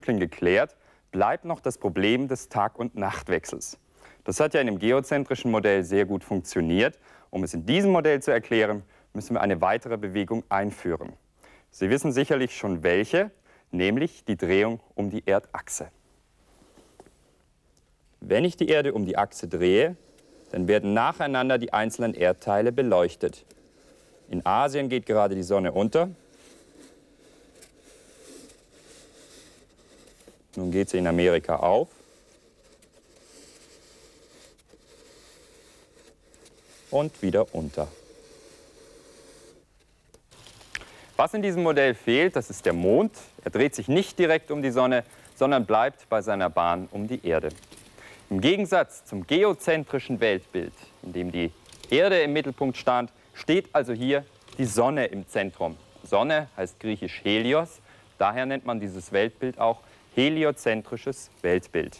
geklärt, bleibt noch das Problem des Tag- und Nachtwechsels. Das hat ja in dem geozentrischen Modell sehr gut funktioniert. Um es in diesem Modell zu erklären, müssen wir eine weitere Bewegung einführen. Sie wissen sicherlich schon welche, nämlich die Drehung um die Erdachse. Wenn ich die Erde um die Achse drehe, dann werden nacheinander die einzelnen Erdteile beleuchtet. In Asien geht gerade die Sonne unter. Nun geht sie in Amerika auf. Und wieder unter. Was in diesem Modell fehlt, das ist der Mond. Er dreht sich nicht direkt um die Sonne, sondern bleibt bei seiner Bahn um die Erde. Im Gegensatz zum geozentrischen Weltbild, in dem die Erde im Mittelpunkt stand, steht also hier die Sonne im Zentrum. Sonne heißt griechisch Helios, daher nennt man dieses Weltbild auch heliozentrisches Weltbild.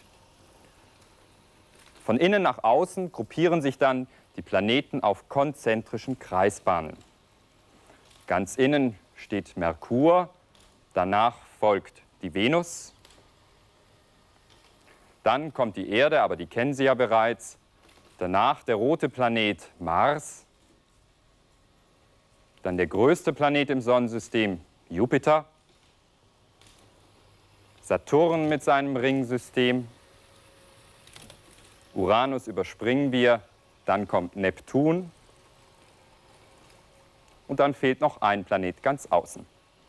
Von innen nach außen gruppieren sich dann die Planeten auf konzentrischen Kreisbahnen. Ganz innen steht Merkur, danach folgt die Venus. Dann kommt die Erde, aber die kennen Sie ja bereits. Danach der rote Planet Mars. Dann der größte Planet im Sonnensystem, Jupiter. Saturn mit seinem Ringsystem. Uranus überspringen wir. Dann kommt Neptun. Und dann fehlt noch ein Planet ganz außen.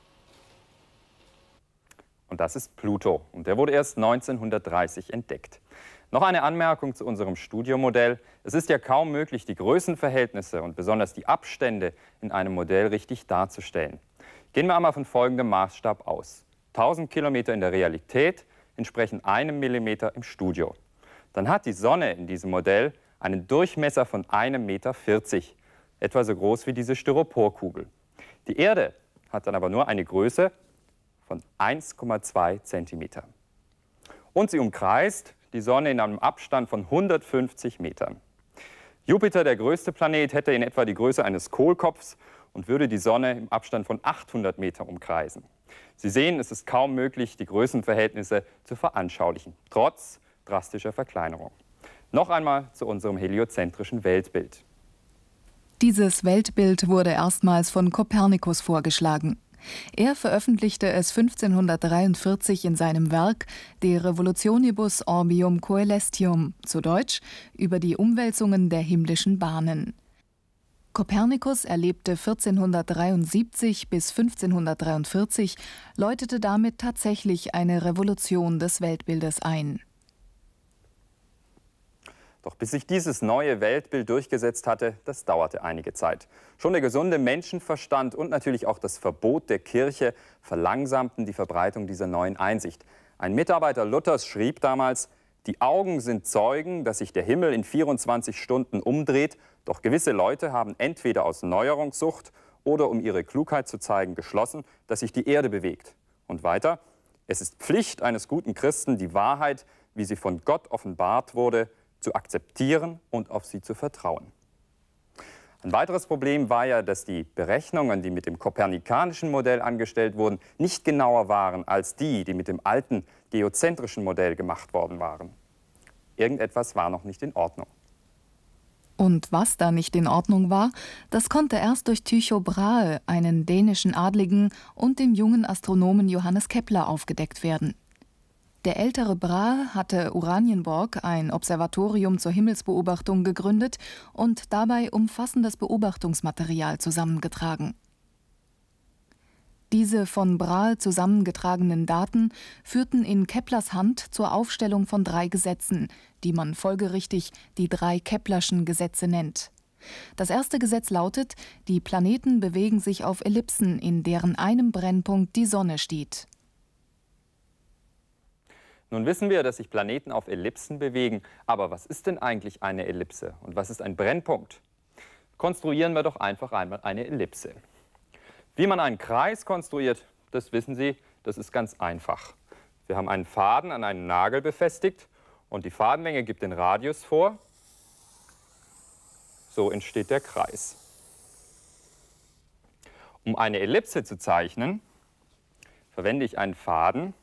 Und das ist Pluto. Und der wurde erst 1930 entdeckt. Noch eine Anmerkung zu unserem Studiomodell. Es ist ja kaum möglich, die Größenverhältnisse und besonders die Abstände in einem Modell richtig darzustellen. Gehen wir einmal von folgendem Maßstab aus. 1000 Kilometer in der Realität entsprechen 1 Millimeter im Studio. Dann hat die Sonne in diesem Modell einen Durchmesser von 1,40 Meter, etwa so groß wie diese Styroporkugel. Die Erde hat dann aber nur eine Größe von 1,2 Zentimeter. Und sie umkreist die Sonne in einem Abstand von 150 Metern. Jupiter, der größte Planet, hätte in etwa die Größe eines Kohlkopfs und würde die Sonne im Abstand von 800 Metern umkreisen. Sie sehen, es ist kaum möglich, die Größenverhältnisse zu veranschaulichen, trotz drastischer Verkleinerung. Noch einmal zu unserem heliozentrischen Weltbild. Dieses Weltbild wurde erstmals von Kopernikus vorgeschlagen. Er veröffentlichte es 1543 in seinem Werk De Revolutionibus Orbium Coelestium, zu Deutsch über die Umwälzungen der himmlischen Bahnen. Kopernikus erlebte 1473 bis 1543, läutete damit tatsächlich eine Revolution des Weltbildes ein. Doch bis sich dieses neue Weltbild durchgesetzt hatte, das dauerte einige Zeit. Schon der gesunde Menschenverstand und natürlich auch das Verbot der Kirche verlangsamten die Verbreitung dieser neuen Einsicht. Ein Mitarbeiter Luthers schrieb damals: Die Augen sind Zeugen, dass sich der Himmel in 24 Stunden umdreht, doch gewisse Leute haben entweder aus Neuerungssucht oder um ihre Klugheit zu zeigen geschlossen, dass sich die Erde bewegt. Und weiter: Es ist Pflicht eines guten Christen, die Wahrheit, wie sie von Gott offenbart wurde, zu akzeptieren und auf sie zu vertrauen. Ein weiteres Problem war ja, dass die Berechnungen, die mit dem kopernikanischen Modell angestellt wurden, nicht genauer waren als die, die mit dem alten geozentrischen Modell gemacht worden waren. Irgendetwas war noch nicht in Ordnung. Und was da nicht in Ordnung war, das konnte erst durch Tycho Brahe, einen dänischen Adligen, und dem jungen Astronomen Johannes Kepler aufgedeckt werden. Der ältere Brahe hatte Uranienborg, ein Observatorium zur Himmelsbeobachtung, gegründet und dabei umfassendes Beobachtungsmaterial zusammengetragen. Diese von Brahe zusammengetragenen Daten führten in Keplers Hand zur Aufstellung von 3 Gesetzen, die man folgerichtig die 3 Keplerschen Gesetze nennt. Das erste Gesetz lautet: Die Planeten bewegen sich auf Ellipsen, in deren einem Brennpunkt die Sonne steht. Nun wissen wir, dass sich Planeten auf Ellipsen bewegen. Aber was ist denn eigentlich eine Ellipse? Und was ist ein Brennpunkt? Konstruieren wir doch einfach einmal eine Ellipse. Wie man einen Kreis konstruiert, das wissen Sie, das ist ganz einfach. Wir haben einen Faden an einen Nagel befestigt und die Fadenlänge gibt den Radius vor. So entsteht der Kreis. Um eine Ellipse zu zeichnen, verwende ich einen Faden